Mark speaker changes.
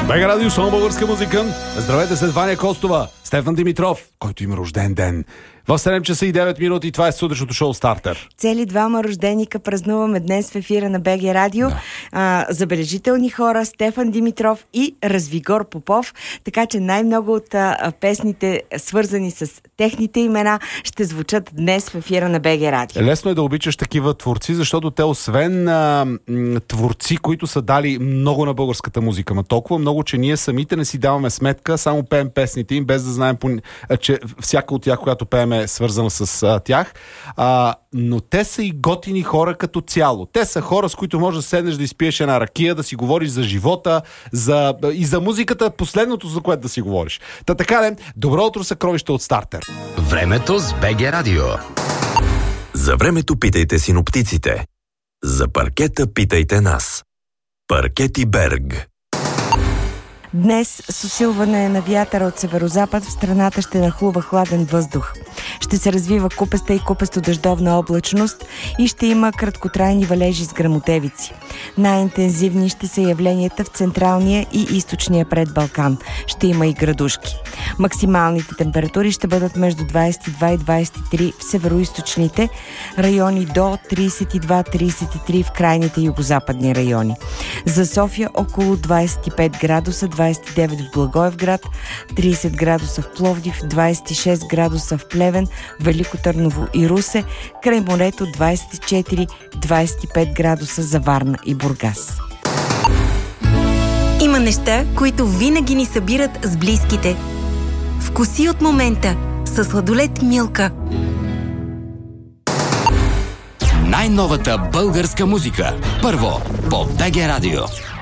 Speaker 1: БГ Радио, само българска музика. Здравейте, след Ваня Костова, Стефан Димитров, който има рожден ден. В 7 часа и 9 минути, това е сутрешното шоу Стартер.
Speaker 2: Цели двама рожденика празнуваме днес в ефира на БГ Радио. Да. Забележителни хора, Стефан Димитров и Развигор Попов. Така че най-много от песните, свързани с техните имена, ще звучат днес в ефира на БГ Радио.
Speaker 1: Лесно е да обичаш такива творци, защото те освен творци, които са дали много на българската музика, ма толкова много, че ние самите не си даваме сметка, само пеем песните им, без да знаем, че всяка от тях, която пеем, е свързана с тях, но те са и готини хора като цяло. Те са хора, с които можеш да седнеш да изпиеш една ракия, да си говориш за живота, и за музиката, последното, за което да си говориш. Така добро утро, съкровище от Стартер.
Speaker 3: Времето с БГ Радио.
Speaker 4: За времето питайте синоптиците. За паркета питайте нас. Паркети Берг.
Speaker 2: Днес с усилване на вятъра от северозапад в страната ще нахлува хладен въздух. Ще се развива купеста и купесто-дъждовна облачност и ще има краткотрайни валежи с гръмотевици. Най-интензивни ще са явленията в централния и източния предбалкан. Ще има и градушки. Максималните температури ще бъдат между 22 и 23 в североизточните райони до 32-33 в крайните югозападни райони. За София около 25 градуса, 29 в Благоевград, 30 градуса в Пловдив, 26 градуса в Плевен, Велико Търново и Русе, край морето 24-25 градуса за Варна и Бургас.
Speaker 5: Има неща, които винаги ни събират с близките. Вкуси от момента със сладолед Милка.
Speaker 3: Най-новата българска музика. Първо по БГ Радио.